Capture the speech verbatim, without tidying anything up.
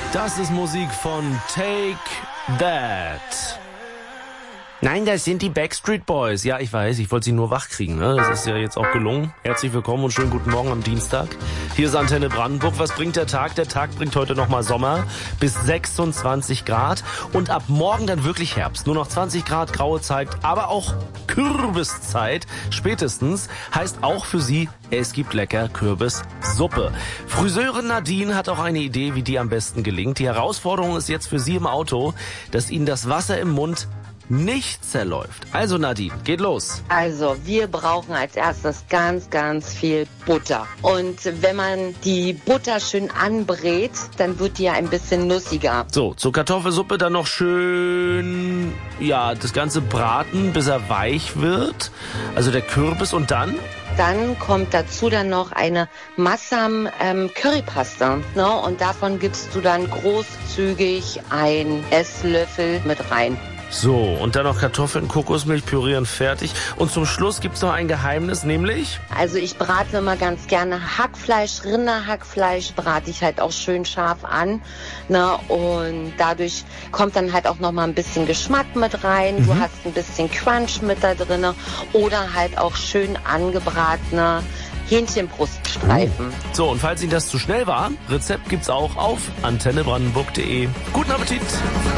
Das ist Musik von Take That. Nein, das sind die Backstreet Boys. Ja, ich weiß, ich wollte sie nur wach kriegen. Ne? Das ist ja jetzt auch gelungen. Herzlich willkommen und schönen guten Morgen am Dienstag. Hier ist Antenne Brandenburg. Was bringt der Tag? Der Tag bringt heute nochmal Sommer bis sechsundzwanzig Grad. Und ab morgen dann wirklich Herbst. Nur noch zwanzig Grad, graue Zeit, aber auch Kürbiszeit. Spätestens heißt auch für Sie, es gibt lecker Kürbissuppe. Friseurin Nadine hat auch eine Idee, wie die am besten gelingt. Die Herausforderung ist jetzt für Sie im Auto, dass Ihnen das Wasser im Mund nicht zerläuft. Also Nadine, geht los. Also wir brauchen als erstes ganz, ganz viel Butter. Und wenn man die Butter schön anbrät, dann wird die ja ein bisschen nussiger. So, zur Kartoffelsuppe dann noch schön, ja, das Ganze braten, bis er weich wird. Also der Kürbis und dann? Dann kommt dazu dann noch eine Massam ähm, Currypaste. Ne? Und davon gibst du dann großzügig einen Esslöffel mit rein. So, und dann noch Kartoffeln, Kokosmilch pürieren, fertig. Und zum Schluss gibt's noch ein Geheimnis, nämlich? Also ich brate immer ganz gerne Hackfleisch, Rinderhackfleisch, brate ich halt auch schön scharf an. Ne? Und dadurch kommt dann halt auch noch mal ein bisschen Geschmack mit rein. Mhm. Du hast ein bisschen Crunch mit da drin. Oder halt auch schön angebratene Hähnchenbruststreifen. Oh. So, und falls Ihnen das zu schnell war, Rezept gibt's auch auf antenne brandenburg punkt de. Guten Appetit!